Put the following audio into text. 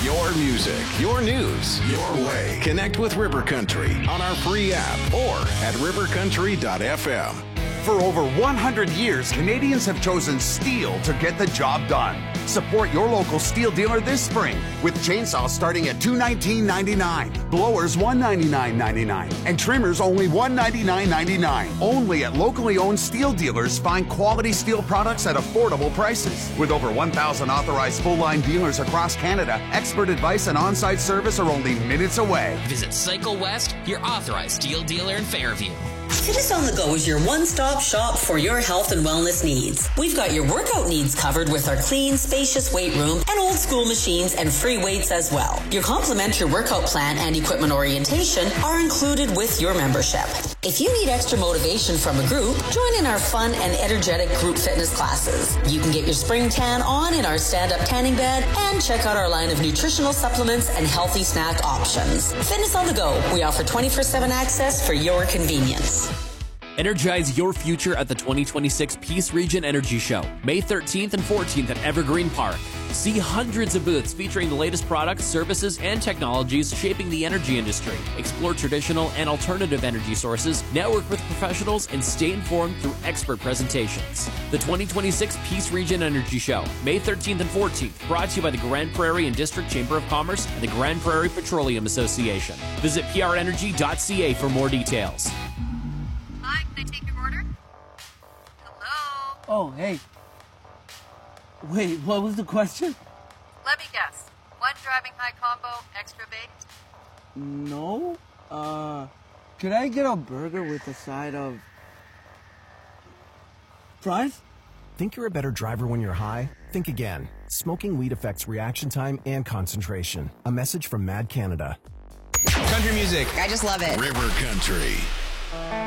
Your music, your news, your way. Connect with River Country on our free app or at rivercountry.fm. For over 100 years, Canadians have chosen Steel to get the job done. Support your local Steel dealer this spring with chainsaws starting at $219.99, blowers $199.99, and trimmers only $199.99. Only at locally owned Steel dealers. Find quality steel products at affordable prices. With over 1,000 authorized full-line dealers across Canada, expert advice and on-site service are only minutes away. Visit Cycle West, your authorized Steel dealer in Fairview. Fitness on the Go is your one-stop shop for your health and wellness needs. We've got your workout needs covered with our clean, spacious weight room and old school machines and free weights as well. Your complimentary workout plan and equipment orientation are included with your membership. If you need extra motivation from a group, join in our fun and energetic group fitness classes. You can get your spring tan on in our stand-up tanning bed and check out our line of nutritional supplements and healthy snack options. Fitness on the Go. We offer 24/7 access for your convenience. Energize your future at the 2026 Peace Region Energy Show, May 13th and 14th at Evergreen Park. See hundreds of booths featuring the latest products, services, and technologies shaping the energy industry. Explore traditional and alternative energy sources, network with professionals, and stay informed through expert presentations. The 2026 Peace Region Energy Show, May 13th and 14th, brought to you by the Grand Prairie and District Chamber of Commerce and the Grand Prairie Petroleum Association. Visit prenergy.ca for more details. Hi, can I take your order? Hello? Oh, hey. Wait, what was the question? Let me guess. One driving high combo, extra baked? No. Could I get a burger with a side of fries? Think you're a better driver when you're high? Think again. Smoking weed affects reaction time and concentration. A message from Mad Canada. Country music. I just love it. River Country.